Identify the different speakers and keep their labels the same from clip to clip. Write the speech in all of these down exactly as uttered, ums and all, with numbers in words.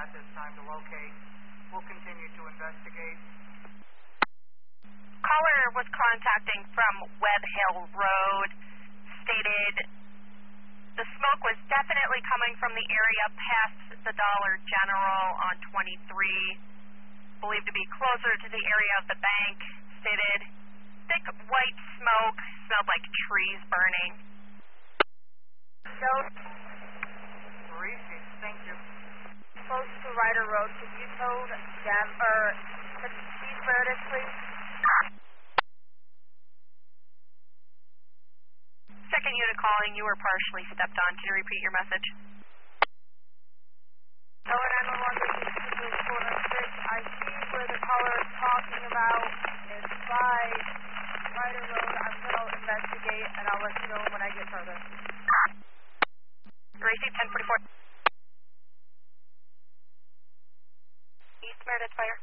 Speaker 1: at this time to locate. We'll continue to investigate.
Speaker 2: Caller was contacting from Webb Hill Road, stated the smoke was definitely coming from the area past the Dollar General on twenty-three, believed to be closer to the area of the bank, stated thick white smoke, smelled like trees burning.
Speaker 3: So,
Speaker 1: Parisi, thank you.
Speaker 3: close to Ryder Road, could you told Jam, or, Chief Meredith, please?
Speaker 2: Second unit calling, you were partially stepped on. Can you repeat your message?
Speaker 3: Tower nine one one, this is Peters Corner six. I see where the caller is talking about. It's by Ryder Road. I'm going to investigate, and I'll let you know when I get further.
Speaker 2: Receive ten forty-four. East Meredith Fire.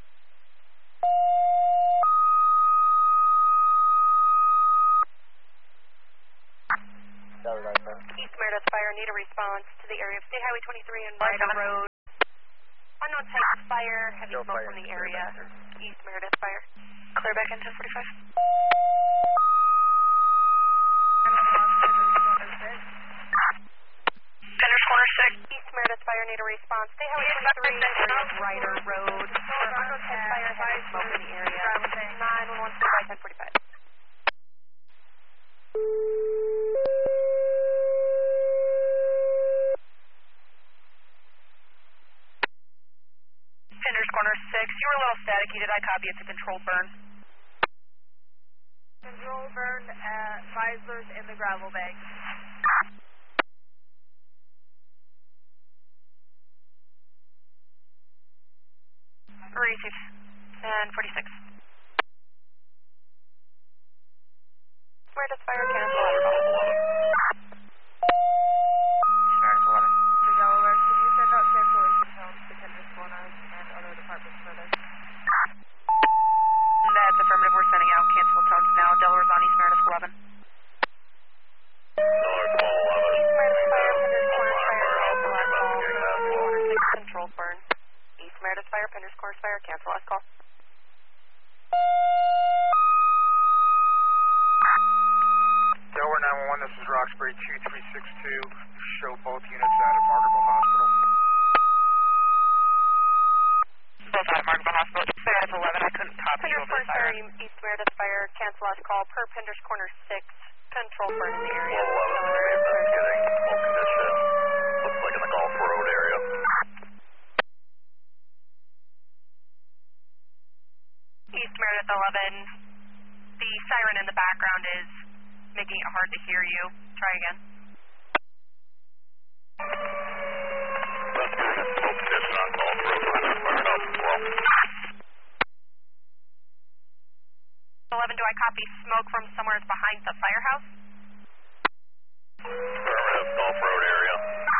Speaker 2: East Meredith Fire, need a response to the area of State Highway twenty-three and Ryder Road. Unknown type of fire, heavy
Speaker 4: No
Speaker 2: smoke
Speaker 4: fire.
Speaker 2: from the area. East Meredith Fire. Clear back in ten forty-five. Fenders Corner six. East Meredith Fire, need a response. State Highway twenty-three and Ryder Road. Unknown type of fire, heavy smoke in the area. nine one one, clear by ten forty-five. Fenders Corner six, you were a little staticky. Did I copy? It's a controlled burn.
Speaker 3: Control burn at Visors in the gravel bank.
Speaker 2: Receive. ten forty-six. Meredith Fire, cancel alcohol. Meredith eleven.
Speaker 3: To Delaware, could you send out cancellation tones to Kendrick Corners and other departments further?
Speaker 2: That's affirmative. We're sending out cancel tones now. Delaware's on East Meredith eleven. East Meredith Fire, Penders Corners Fire, cancel last call. Corner six, controlled burn. East Meredith Fire, Penders Corners Fire, cancel last call.
Speaker 4: Delaware nine one one, this is Roxbury two three six two. Show both units out at Margaretville Hospital.
Speaker 2: Both out at Margaretville Hospital. East Meredith eleven, I couldn't copy you over the fire. East Meredith Fire, cancel last call per Penders Corner six. Control burn in the area.
Speaker 4: Getting full condition. Looks like in the Gulf Road area.
Speaker 2: East Meredith eleven, the siren in the background is making it hard to hear you. Try again.
Speaker 4: Full condition on Gulf Road. Fired up as well.
Speaker 2: eleven, do I copy smoke from somewhere behind the firehouse?
Speaker 4: Affirmative, Gulf Road area.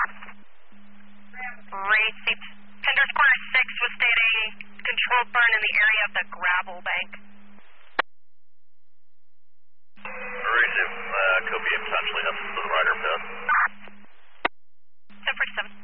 Speaker 2: Received. Penders Corner six was stating controlled burn in the area of the gravel bank.
Speaker 4: Receive, uh, could be potentially up to the Ryder pit.
Speaker 2: ten forty-seven.